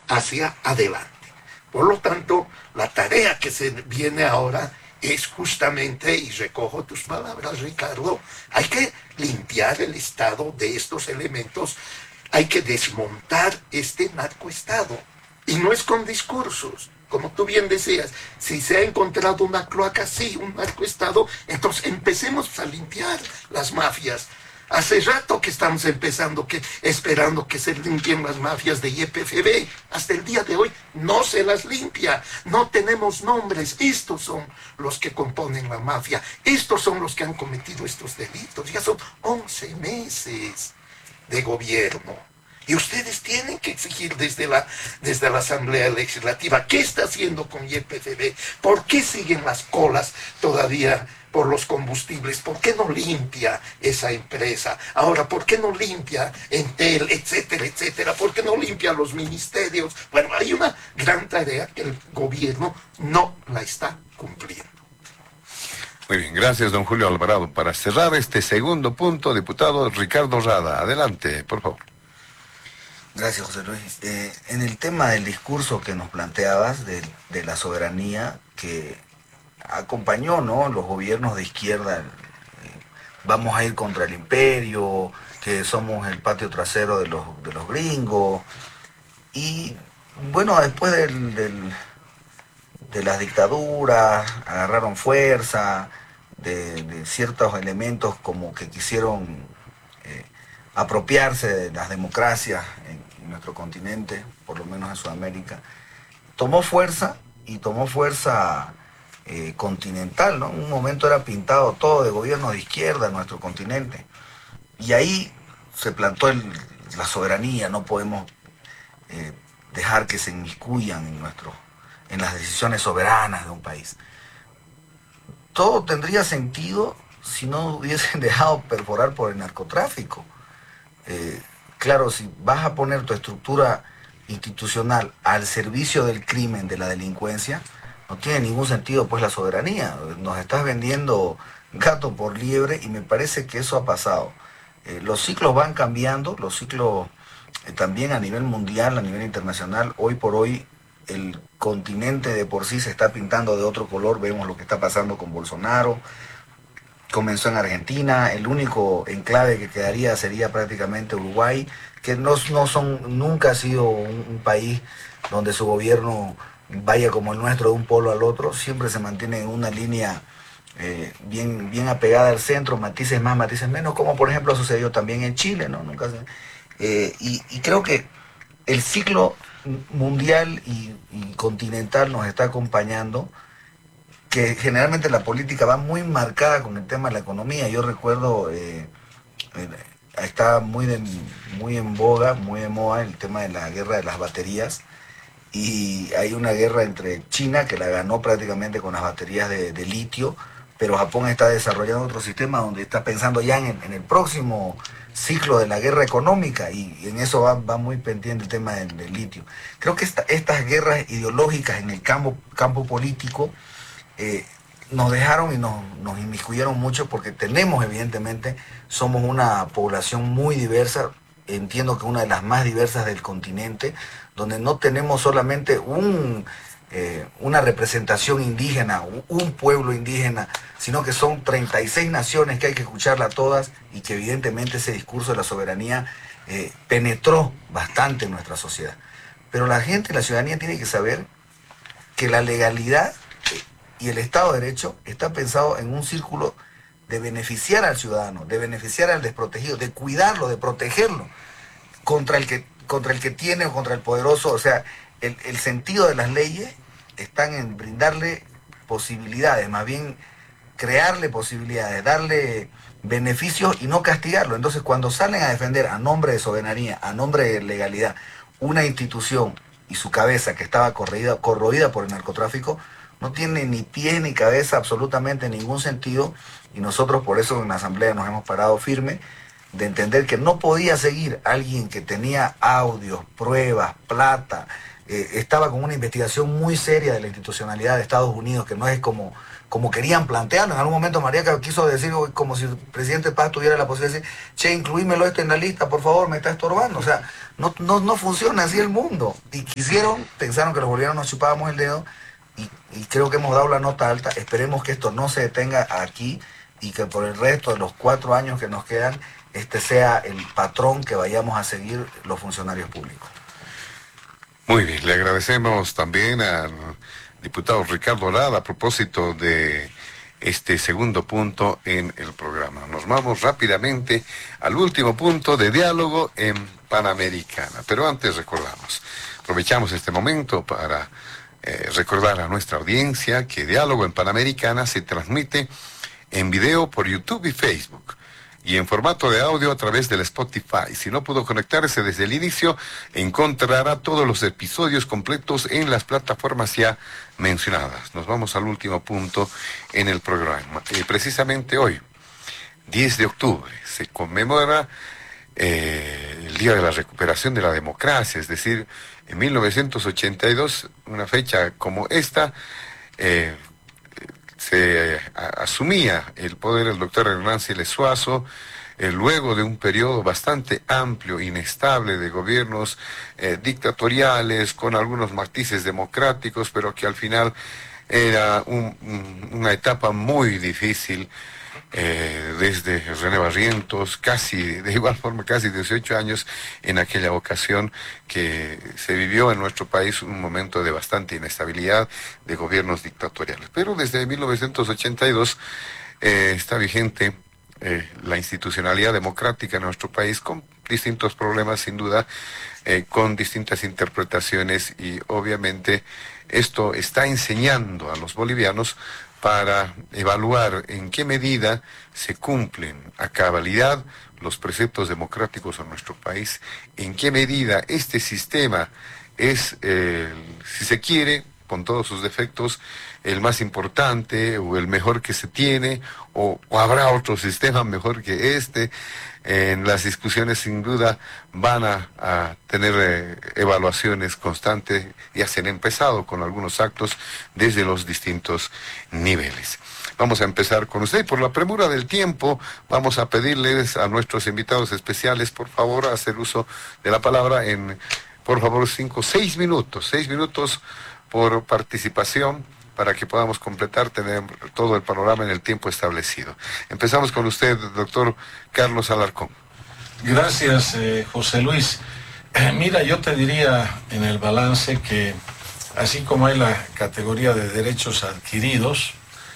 hacia adelante. Por lo tanto, la tarea que se viene ahora es justamente, y recojo tus palabras, Ricardo, hay que limpiar el Estado de estos elementos, hay que desmontar este narcoestado. Y no es con discursos, como tú bien decías, si se ha encontrado una cloaca, sí, un narcoestado, entonces empecemos a limpiar las mafias. Hace rato que estamos esperando que se limpien las mafias de YPFB. Hasta el día de hoy no se las limpia. No tenemos nombres. Estos son los que componen la mafia. Estos son los que han cometido estos delitos. Ya son 11 meses de gobierno. Y ustedes tienen que exigir desde la Asamblea Legislativa qué está haciendo con YPFB, por qué siguen las colas todavía por los combustibles, por qué no limpia esa empresa, ahora por qué no limpia Entel, etcétera, etcétera, por qué no limpia los ministerios. Bueno, hay una gran tarea que el gobierno no la está cumpliendo. Muy bien, gracias don Julio Alvarado. Para cerrar este segundo punto, diputado Ricardo Rada, adelante, por favor. Gracias, José Luis. En el tema del discurso que nos planteabas de la soberanía que acompañó, ¿no?, los gobiernos de izquierda, vamos a ir contra el imperio, que somos el patio trasero de los gringos, y bueno, después de las dictaduras, agarraron fuerza de ciertos elementos como que quisieron apropiarse de las democracias en nuestro continente, por lo menos en Sudamérica, tomó fuerza continental, ¿no? En un momento era pintado todo de gobierno de izquierda en nuestro continente, y ahí se plantó la soberanía. No podemos dejar que se inmiscuyan en las decisiones soberanas de un país. Todo tendría sentido si no hubiesen dejado perforar por el narcotráfico. Claro, si vas a poner tu estructura institucional al servicio del crimen, de la delincuencia, no tiene ningún sentido pues la soberanía. Nos estás vendiendo gato por liebre, y me parece que eso ha pasado. Los ciclos van cambiando, los ciclos también a nivel mundial, a nivel internacional. Hoy por hoy el continente de por sí se está pintando de otro color. Vemos lo que está pasando con Bolsonaro. Comenzó en Argentina, el único enclave que quedaría sería prácticamente Uruguay, que nunca ha sido un país donde su gobierno vaya como el nuestro de un polo al otro. Siempre se mantiene en una línea bien apegada al centro, matices más, matices menos, como por ejemplo sucedió también en Chile, ¿no? Y creo que el ciclo mundial y continental nos está acompañando, que generalmente la política va muy marcada con el tema de la economía. Yo recuerdo, está muy en boga, muy de moda el tema de la guerra de las baterías, y hay una guerra entre China, que la ganó prácticamente con las baterías de litio, pero Japón está desarrollando otro sistema donde está pensando ya en el próximo ciclo de la guerra económica, y en eso va muy pendiente el tema del litio. Creo que estas guerras ideológicas en el campo político nos dejaron y nos inmiscuyeron mucho, porque somos una población muy diversa. Entiendo que una de las más diversas del continente, donde no tenemos solamente una representación indígena, un pueblo indígena, sino que son 36 naciones que hay que escucharla todas, y que evidentemente ese discurso de la soberanía penetró bastante en nuestra sociedad. Pero la ciudadanía tiene que saber que la legalidad y el Estado de Derecho está pensado en un círculo de beneficiar al ciudadano, de beneficiar al desprotegido, de cuidarlo, de protegerlo contra el que tiene o contra el poderoso. O sea, el sentido de las leyes están en brindarle posibilidades, más bien crearle posibilidades, darle beneficios y no castigarlo. Entonces, cuando salen a defender a nombre de soberanía, a nombre de legalidad, una institución y su cabeza que estaba corroída por el narcotráfico, no tiene ni pie ni cabeza, absolutamente ningún sentido, y nosotros por eso en la Asamblea nos hemos parado firme de entender que no podía seguir alguien que tenía audios, pruebas, plata, estaba con una investigación muy seria de la institucionalidad de Estados Unidos, que no es como querían plantearlo. En algún momento Mariaca quiso decir como si el presidente Paz tuviera la posibilidad de decir, che, incluímelo esto en la lista, por favor, me está estorbando. O sea, no funciona así el mundo. Y pensaron que los bolivianos nos chupábamos el dedo, y creo que hemos dado la nota alta. Esperemos que esto no se detenga aquí y que por el resto de los 4 años que nos quedan, este sea el patrón que vayamos a seguir los funcionarios públicos. Muy bien, le agradecemos también al diputado Ricardo Rada a propósito de este segundo punto en el programa. Nos vamos rápidamente al último punto de diálogo en Panamericana. Pero antes aprovechamos este momento para recordar a nuestra audiencia que Diálogo en Panamericana se transmite en video por YouTube y Facebook, y en formato de audio a través del Spotify. Si no pudo conectarse desde el inicio, encontrará todos los episodios completos en las plataformas ya mencionadas. Nos vamos al último punto en el programa. Precisamente hoy, 10 de octubre, se conmemora el Día de la Recuperación de la Democracia, es decir, en 1982, una fecha como esta, se asumía el poder el doctor Hernán Siles Suazo, luego de un periodo bastante amplio, inestable, de gobiernos dictatoriales, con algunos matices democráticos, pero que al final era una etapa muy difícil, desde René Barrientos, de igual forma casi 18 años en aquella ocasión, que se vivió en nuestro país un momento de bastante inestabilidad, de gobiernos dictatoriales. Pero desde 1982 está vigente la institucionalidad democrática en nuestro país, con distintos problemas sin duda, con distintas interpretaciones, y obviamente esto está enseñando a los bolivianos para evaluar en qué medida se cumplen a cabalidad los preceptos democráticos en nuestro país, en qué medida este sistema es, si se quiere, con todos sus defectos, el más importante o el mejor que se tiene, o habrá otro sistema mejor que este. En las discusiones sin duda van a tener evaluaciones constantes, ya se han empezado con algunos actos desde los distintos niveles. Vamos a empezar con usted, y por la premura del tiempo vamos a pedirles a nuestros invitados especiales, por favor, hacer uso de la palabra en, por favor, 6 minutos por participación, para que podamos completar, tener todo el panorama en el tiempo establecido. Empezamos con usted, doctor Carlos Alarcón. Gracias, José Luis. Mira, yo te diría en el balance que así como hay la categoría de derechos adquiridos,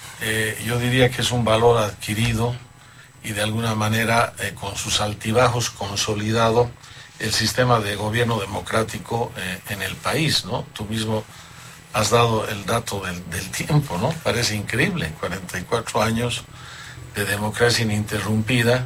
yo diría que es un valor adquirido y de alguna manera con sus altibajos consolidado el sistema de gobierno democrático en el país, ¿no? Tú mismo has dado el dato del tiempo, ¿no? Parece increíble, 44 años de democracia ininterrumpida,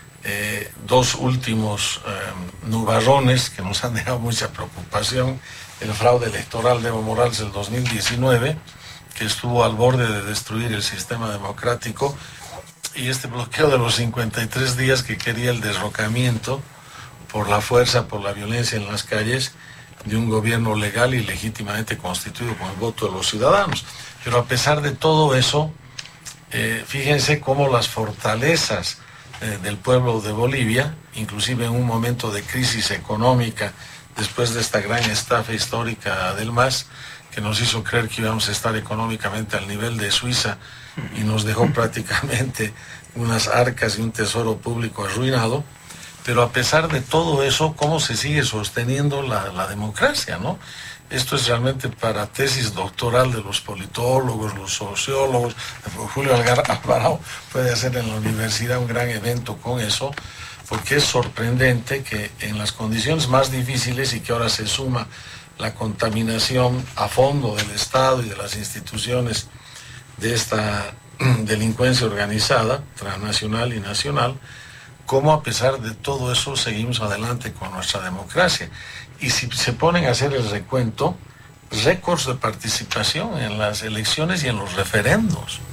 2 últimos nubarrones que nos han dejado mucha preocupación, el fraude electoral de Evo Morales del 2019, que estuvo al borde de destruir el sistema democrático, y este bloqueo de los 53 días que quería el derrocamiento por la fuerza, por la violencia en las calles, de un gobierno legal y legítimamente constituido con el voto de los ciudadanos. Pero a pesar de todo eso, fíjense cómo las fortalezas del pueblo de Bolivia, inclusive en un momento de crisis económica, después de esta gran estafa histórica del MAS, que nos hizo creer que íbamos a estar económicamente al nivel de Suiza y nos dejó prácticamente unas arcas y un tesoro público arruinado. Pero a pesar de todo eso, ¿cómo se sigue sosteniendo la democracia, ¿no? Esto es realmente para tesis doctoral de los politólogos, los sociólogos. Julio Alvarado puede hacer en la universidad un gran evento con eso, porque es sorprendente que en las condiciones más difíciles, y que ahora se suma la contaminación a fondo del Estado y de las instituciones de esta delincuencia organizada, transnacional y nacional, cómo a pesar de todo eso seguimos adelante con nuestra democracia. Y si se ponen a hacer el recuento, récords de participación en las elecciones y en los referendos.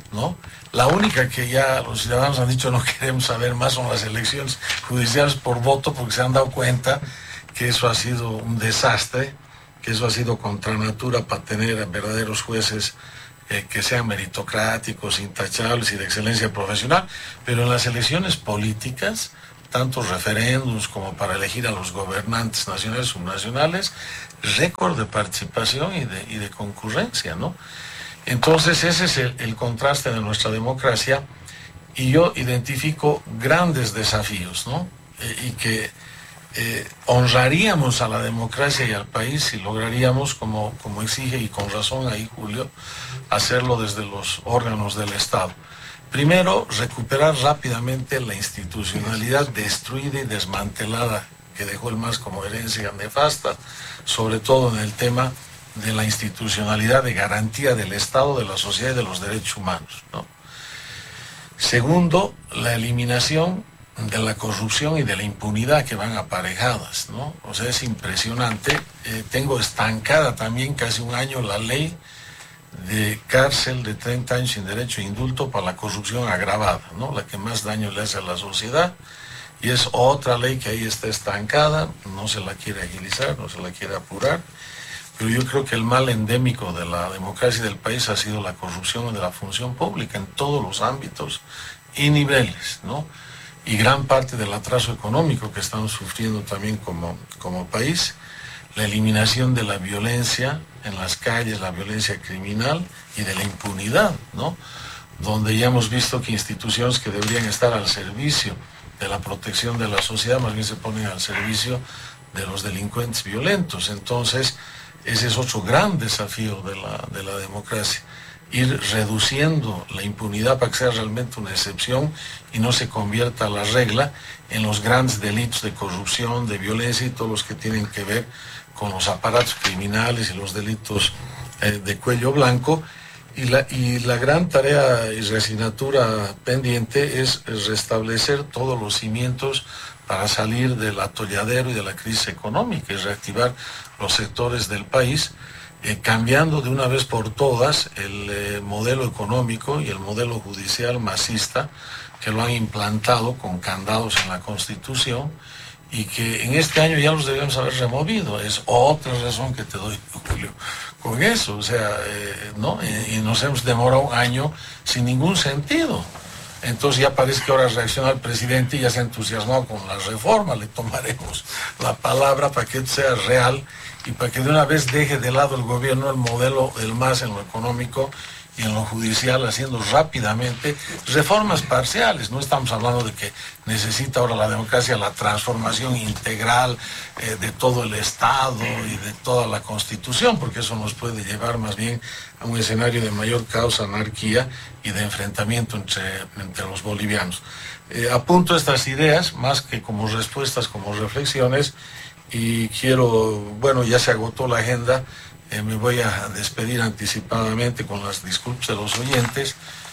¿no? La única que ya los ciudadanos han dicho no queremos saber más son las elecciones judiciales por voto, porque se han dado cuenta que eso ha sido un desastre, que eso ha sido contra natura para tener verdaderos jueces que sean meritocráticos, intachables y de excelencia profesional. Pero en las elecciones políticas, tantos referéndums como para elegir a los gobernantes nacionales y subnacionales, récord de participación y de concurrencia, ¿no? Entonces ese es el contraste de nuestra democracia, y yo identifico grandes desafíos, ¿no? Y que honraríamos a la democracia y al país si lograríamos, como exige, y con razón ahí Julio, hacerlo desde los órganos del Estado. Primero, recuperar rápidamente la institucionalidad destruida y desmantelada que dejó el MAS como herencia nefasta, sobre todo en el tema de la institucionalidad de garantía del Estado, de la sociedad y de los derechos humanos, ¿no? Segundo, la eliminación de la corrupción y de la impunidad que van aparejadas, ¿no? O sea, es impresionante. Tengo estancada también casi un año la ley de cárcel de 30 años sin derecho a indulto para la corrupción agravada, ¿no? La que más daño le hace a la sociedad. Y es otra ley que ahí está estancada, no se la quiere agilizar, no se la quiere apurar. Pero yo creo que el mal endémico de la democracia y del país ha sido la corrupción de la función pública en todos los ámbitos y niveles, ¿no? Y gran parte del atraso económico que estamos sufriendo también como país, la eliminación de la violencia en las calles, la violencia criminal y de la impunidad, ¿no? Donde ya hemos visto que instituciones que deberían estar al servicio de la protección de la sociedad más bien se ponen al servicio de los delincuentes violentos. Entonces, ese es otro gran desafío de la democracia, ir reduciendo la impunidad para que sea realmente una excepción y no se convierta la regla en los grandes delitos de corrupción, de violencia y todos los que tienen que ver con los aparatos criminales y los delitos de cuello blanco. Y la gran tarea y reasignatura pendiente es restablecer todos los cimientos para salir del atolladero y de la crisis económica y reactivar los sectores del país, cambiando de una vez por todas el modelo económico y el modelo judicial masista que lo han implantado con candados en la Constitución y que en este año ya los debemos haber removido. Es otra razón que te doy, Julio, con eso, o sea, ¿no? Y nos hemos demorado un año sin ningún sentido. Entonces ya parece que ahora reacciona el presidente y ya se ha entusiasmado con la reforma. Le tomaremos la palabra para que sea real y para que de una vez deje de lado el gobierno el modelo del MAS en lo económico y en lo judicial, haciendo rápidamente reformas parciales. No estamos hablando de que necesita ahora la democracia la transformación integral de todo el Estado y de toda la Constitución, porque eso nos puede llevar más bien a un escenario de mayor caos, anarquía y de enfrentamiento entre los bolivianos. Apunto estas ideas más que como respuestas, como reflexiones, y quiero, bueno, ya se agotó la agenda, me voy a despedir anticipadamente con las disculpas de los oyentes,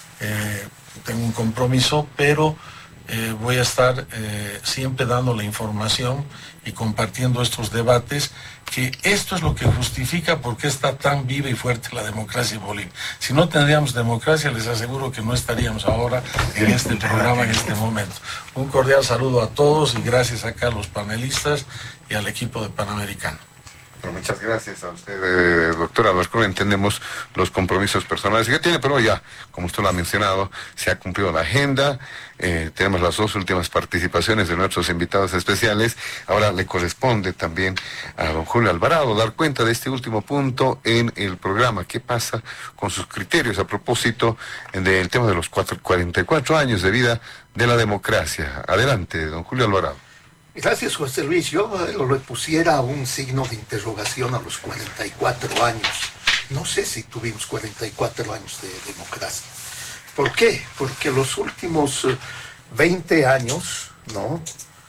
tengo un compromiso, pero voy a estar siempre dando la información y compartiendo estos debates, que esto es lo que justifica por qué está tan viva y fuerte la democracia en Bolivia. Si no tendríamos democracia, les aseguro que no estaríamos ahora en este programa, en este momento. Un cordial saludo a todos y gracias acá a los panelistas y al equipo de Panamericano. Muchas gracias a usted, doctora Alarcón. Entendemos los compromisos personales que tiene, pero ya, como usted lo ha mencionado, se ha cumplido la agenda. Tenemos las dos últimas participaciones de nuestros invitados especiales. Ahora le corresponde también a don Julio Alvarado dar cuenta de este último punto en el programa. ¿Qué pasa con sus criterios a propósito del tema de los 44 años de vida de la democracia? Adelante, don Julio Alvarado. Gracias, José Luis. Yo le pusiera un signo de interrogación a los 44 años. No sé si tuvimos 44 años de democracia. ¿Por qué? Porque los últimos 20 años, ¿no?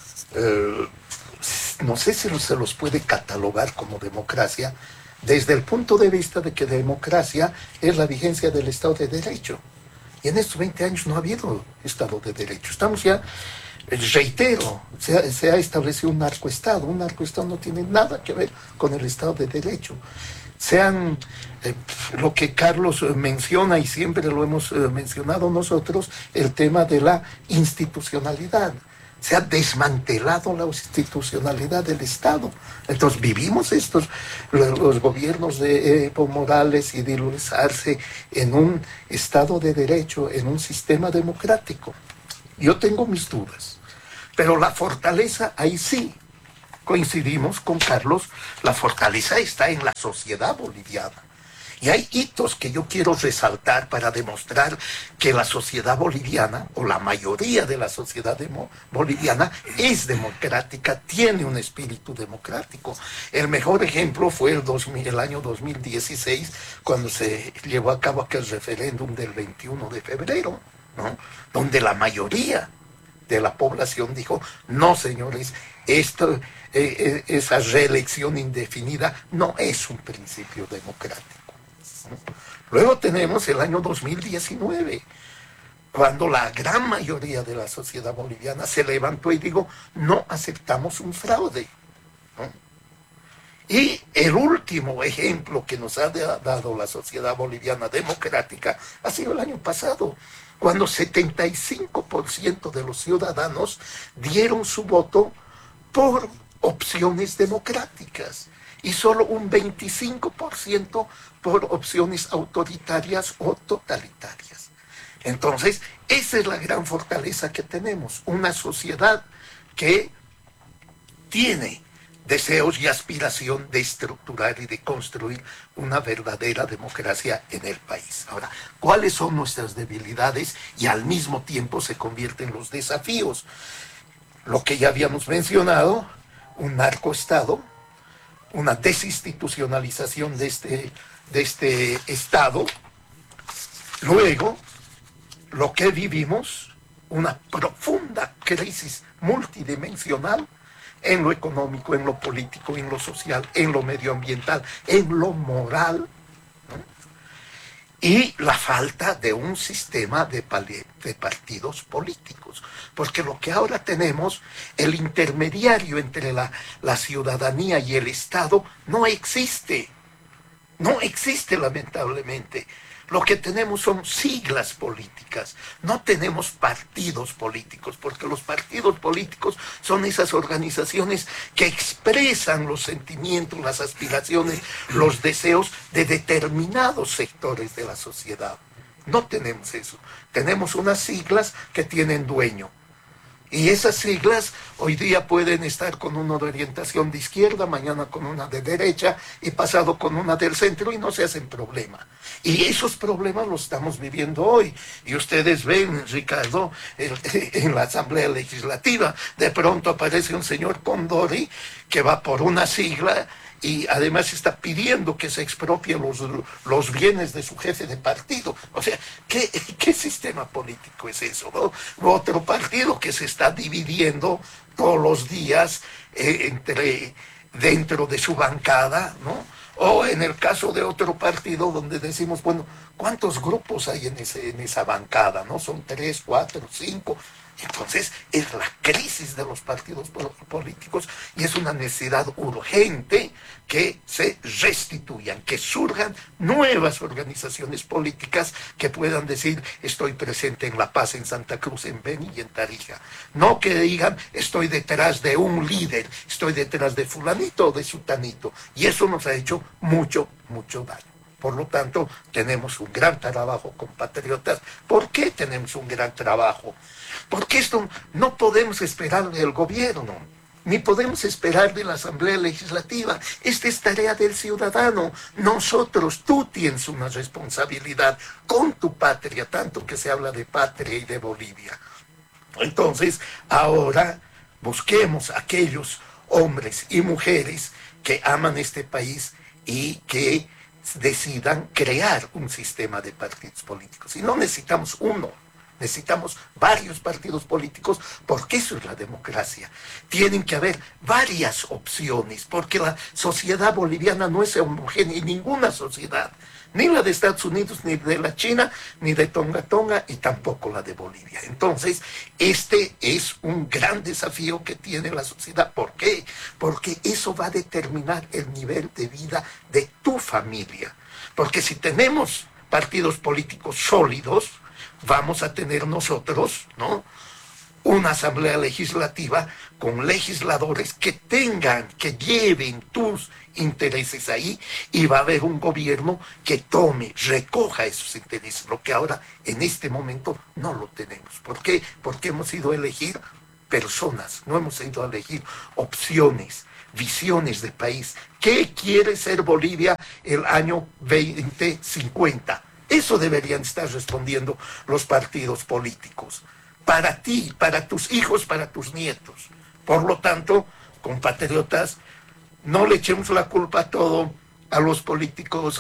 No sé si se los puede catalogar como democracia desde el punto de vista de que democracia es la vigencia del Estado de Derecho. Y en estos 20 años no ha habido Estado de Derecho. Estamos ya Reitero, se ha establecido un narcoestado. Un narcoestado no tiene nada que ver con el Estado de Derecho. Lo que Carlos menciona, y siempre lo hemos mencionado nosotros, el tema de la institucionalidad. Se ha desmantelado la institucionalidad del Estado. Entonces vivimos los gobiernos de Evo Morales y de Luis Arce en un Estado de Derecho, en un sistema democrático. Yo tengo mis dudas, pero la fortaleza, ahí sí coincidimos con Carlos, la fortaleza está en la sociedad boliviana. Y hay hitos que yo quiero resaltar para demostrar que la sociedad boliviana, o la mayoría de la sociedad boliviana, es democrática, tiene un espíritu democrático. El mejor ejemplo fue el año 2016, cuando se llevó a cabo aquel referéndum del 21 de febrero, ¿no? Donde la mayoría de la población dijo, no señores, esa reelección indefinida no es un principio democrático. Luego tenemos el año 2019, cuando la gran mayoría de la sociedad boliviana se levantó y dijo, no aceptamos un fraude, ¿no? Y el último ejemplo que nos ha dado la sociedad boliviana democrática ha sido el año pasado, cuando 75% de los ciudadanos dieron su voto por opciones democráticas y solo un 25% por opciones autoritarias o totalitarias. Entonces, esa es la gran fortaleza que tenemos, una sociedad que tiene deseos y aspiración de estructurar y de construir una verdadera democracia en el país. Ahora, ¿cuáles son nuestras debilidades y al mismo tiempo se convierten en los desafíos? Lo que ya habíamos mencionado, un narcoestado, una desinstitucionalización de este Estado. Luego, lo que vivimos, una profunda crisis multidimensional en lo económico, en lo político, en lo social, en lo medioambiental, en lo moral, ¿no? Y la falta de un sistema de partidos políticos. Porque lo que ahora tenemos, el intermediario entre la ciudadanía y el Estado, no existe. No existe, lamentablemente. Lo que tenemos son siglas políticas, no tenemos partidos políticos, porque los partidos políticos son esas organizaciones que expresan los sentimientos, las aspiraciones, los deseos de determinados sectores de la sociedad. No tenemos eso, tenemos unas siglas que tienen dueño. Y esas siglas hoy día pueden estar con una de orientación de izquierda, mañana con una de derecha y pasado con una del centro y no se hacen problema. Y esos problemas los estamos viviendo hoy. Y ustedes ven, Ricardo, en la Asamblea Legislativa, de pronto aparece un señor Condori que va por una sigla y además está pidiendo que se expropien los bienes de su jefe de partido. O sea, ¿qué sistema político es eso, no? Otro partido que se está dividiendo todos los días dentro de su bancada, ¿no? O en el caso de otro partido donde decimos, bueno, ¿cuántos grupos hay en esa bancada, no? Son 3, 4, 5... Entonces es la crisis de los partidos políticos y es una necesidad urgente que se restituyan, que surjan nuevas organizaciones políticas que puedan decir estoy presente en La Paz, en Santa Cruz, en Beni y en Tarija. No que digan estoy detrás de un líder, estoy detrás de fulanito o de sutanito. Y eso nos ha hecho mucho, mucho daño. Por lo tanto, tenemos un gran trabajo, compatriotas. ¿Por qué tenemos un gran trabajo? Porque esto no podemos esperar del gobierno, ni podemos esperar de la Asamblea Legislativa. Esta es tarea del ciudadano. Nosotros, tú tienes una responsabilidad con tu patria, tanto que se habla de patria y de Bolivia. Entonces, ahora busquemos a aquellos hombres y mujeres que aman este país y que decidan crear un sistema de partidos políticos. Y no necesitamos uno, necesitamos varios partidos políticos, porque eso es la democracia. Tienen que haber varias opciones, porque la sociedad boliviana no es homogénea, ninguna sociedad, ni la de Estados Unidos, ni de la China, ni de Tonga Tonga, y tampoco la de Bolivia. Entonces, este es un gran desafío que tiene la sociedad. ¿Por qué? Porque eso va a determinar el nivel de vida de tu familia. Porque si tenemos partidos políticos sólidos, vamos a tener nosotros, ¿no?, una asamblea legislativa con legisladores que tengan, que lleven tus intereses ahí, y va a haber un gobierno que tome, recoja esos intereses, lo que ahora en este momento no lo tenemos. ¿Por qué? Porque hemos ido a elegir personas, no hemos ido a elegir opciones, visiones de país. ¿Qué quiere ser Bolivia el año 2050? Eso deberían estar respondiendo los partidos políticos. Para ti, para tus hijos, para tus nietos. Por lo tanto, compatriotas, no le echemos la culpa a todo a los políticos,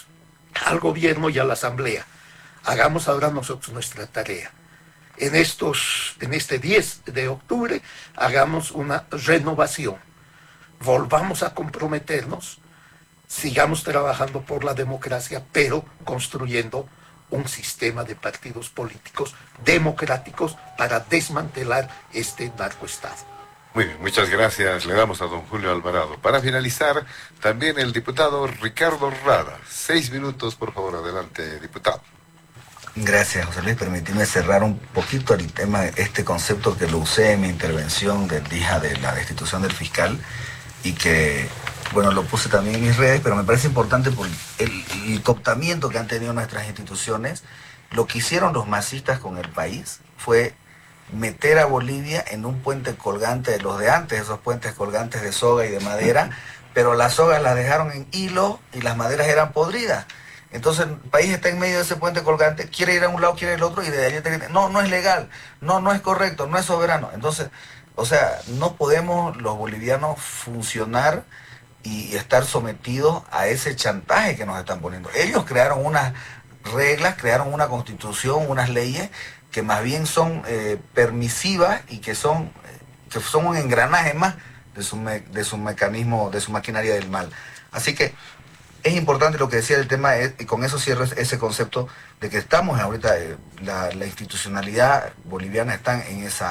al gobierno y a la asamblea. Hagamos ahora nosotros nuestra tarea. En este 10 de octubre, hagamos una renovación. Volvamos a comprometernos, sigamos trabajando por la democracia, pero construyendo un sistema de partidos políticos democráticos para desmantelar este narcoestado. Muy bien, muchas gracias. Le damos a don Julio Alvarado. Para finalizar, también el diputado Ricardo Rada. 6 minutos, por favor, adelante, diputado. Gracias, José Luis. Permíteme cerrar un poquito el tema, este concepto que lo usé en mi intervención del día de la destitución del fiscal, y que, bueno, lo puse también en mis redes, pero me parece importante por el cooptamiento que han tenido nuestras instituciones. Lo que hicieron los masistas con el país fue meter a Bolivia en un puente colgante de los de antes, esos puentes colgantes de soga y de madera, pero las sogas las dejaron en hilo y las maderas eran podridas. Entonces el país está en medio de ese puente colgante, quiere ir a un lado, quiere ir al otro, y de ahí no es legal, no es correcto, no es soberano. Entonces, o sea, no podemos los bolivianos funcionar y estar sometidos a ese chantaje que nos están poniendo. Ellos crearon unas reglas, crearon una constitución, unas leyes que más bien son permisivas y que son un engranaje más de su mecanismo, de su maquinaria del mal. Así que es importante lo que decía del tema, y con eso cierro ese concepto de que estamos ahorita, la institucionalidad boliviana está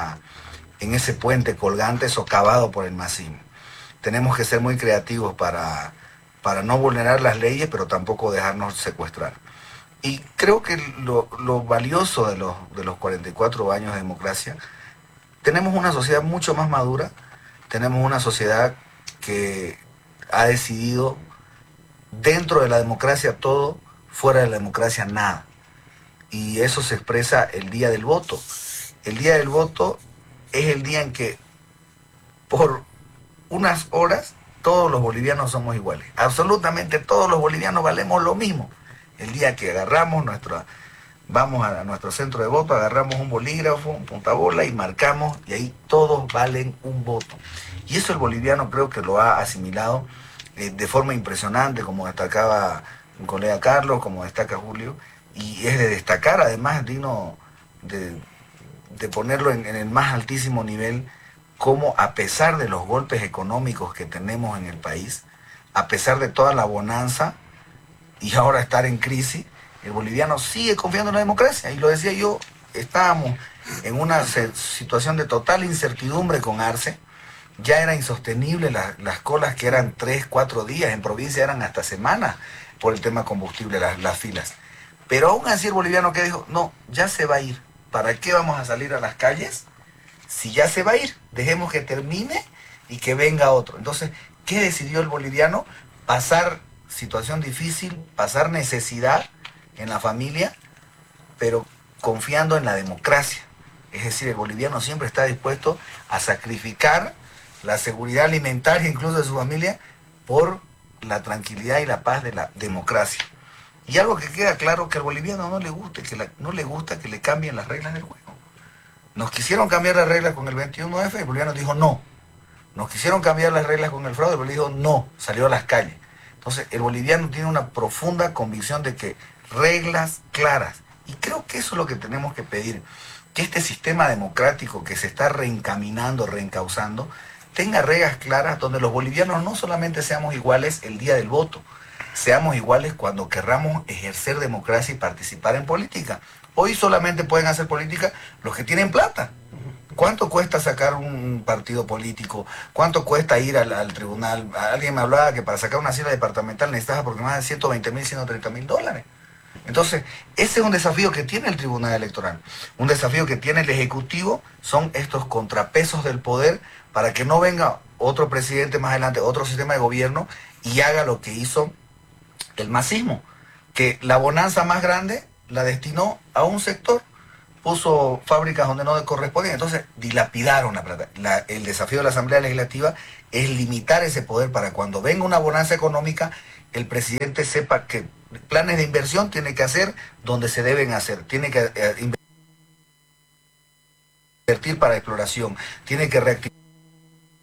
en ese puente colgante socavado por el masismo. Tenemos que ser muy creativos para no vulnerar las leyes, pero tampoco dejarnos secuestrar. Y creo que lo valioso de los 44 años de democracia, tenemos una sociedad mucho más madura, tenemos una sociedad que ha decidido dentro de la democracia todo, fuera de la democracia nada. Y eso se expresa el día del voto. El día del voto es el día en que por unas horas todos los bolivianos somos iguales. Absolutamente todos los bolivianos valemos lo mismo. El día que vamos a nuestro centro de voto, agarramos un bolígrafo, un puntabola y marcamos, y ahí todos valen un voto. Y eso el boliviano creo que lo ha asimilado de forma impresionante, como destacaba un colega Carlos, como destaca Julio, y es de destacar, además, digno de ponerlo en el más altísimo nivel, cómo a pesar de los golpes económicos que tenemos en el país, a pesar de toda la bonanza, y ahora estar en crisis, el boliviano sigue confiando en la democracia. Y lo decía yo, estábamos en una situación de total incertidumbre con Arce, ya era insostenible las colas que eran 3, 4 días, en provincia eran hasta semanas por el tema combustible, las filas. Pero aún así el boliviano que dijo, no, ya se va a ir, ¿para qué vamos a salir a las calles? Si ya se va a ir, dejemos que termine y que venga otro. Entonces, ¿qué decidió el boliviano? Pasar situación difícil, pasar necesidad en la familia, pero confiando en la democracia. Es decir, el boliviano siempre está dispuesto a sacrificar la seguridad alimentaria, incluso de su familia, por la tranquilidad y la paz de la democracia. Y algo que queda claro, que al boliviano no le gusta que le cambien las reglas del juego. Nos quisieron cambiar las reglas con el 21F, el boliviano dijo no. Nos quisieron cambiar las reglas con el fraude, el boliviano dijo no, salió a las calles. Entonces, el boliviano tiene una profunda convicción de que reglas claras Y creo que eso es lo que tenemos que pedir, que este sistema democrático que se está reencaminando, reencauzando, tenga reglas claras donde los bolivianos no solamente seamos iguales el día del voto, seamos iguales cuando querramos ejercer democracia y participar en política. Hoy solamente pueden hacer política los que tienen plata. ¿Cuánto cuesta sacar un partido político? ¿Cuánto cuesta ir al tribunal? Alguien me hablaba que para sacar una silla departamental necesitas aproximadamente 120.000, 130.000 dólares. Entonces, ese es un desafío que tiene el Tribunal Electoral. Un desafío que tiene el Ejecutivo son estos contrapesos del poder para que no venga otro presidente más adelante, otro sistema de gobierno y haga lo que hizo el masismo, que la bonanza más grande la destinó a un sector, puso fábricas donde no correspondían, entonces dilapidaron la plata. El desafío de la Asamblea Legislativa es limitar ese poder para cuando venga una bonanza económica, el presidente sepa que planes de inversión tiene que hacer donde se deben hacer, tiene que invertir para exploración, tiene que reactivar